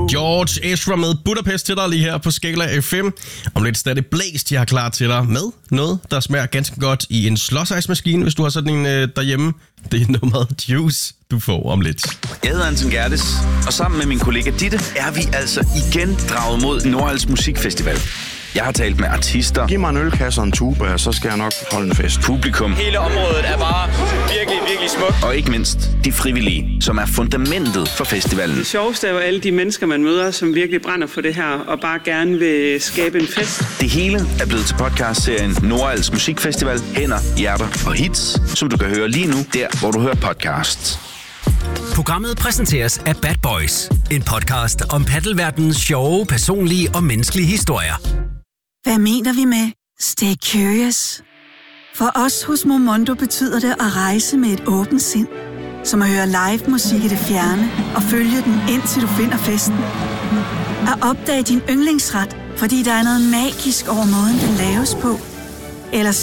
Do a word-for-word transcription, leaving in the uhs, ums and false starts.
George Ezra med Budapest til dig lige her på Skala F M. Om lidt stadig blæst, jeg har klar til dig med noget, der smager ganske godt i en slåsejsmaskine, hvis du har sådan en øh, derhjemme. Det er nummeret Juice, du får om lidt. Jeg hedder Anton Gerdes, og sammen med min kollega Ditte er vi altså igen draget mod Nordals Musikfestival. Jeg har talt med artister. Giv mig en ølkasse og en tuba, så skal jeg nok holde en fest. Publikum. Hele området er bare virkelig, virkelig smukt. Og ikke mindst de frivillige, som er fundamentet for festivalen. Det sjoveste er jo alle de mennesker, man møder, som virkelig brænder for det her, og bare gerne vil skabe en fest. Det hele er blevet til podcastserien Nordals Musikfestival, Hænder, Hjerter og Hits, som du kan høre lige nu, der hvor du hører podcasts. Programmet præsenteres af Bad Boys, en podcast om paddelverdenens sjove, personlige og menneskelige historier. Hvad mener vi med stay curious? For os hos Momondo betyder det at rejse med et åbent sind, som at høre live musik i det fjerne og følge den indtil du finder festen. At opdage din yndlingsret, fordi der er noget magisk over måden, den laves på. Eller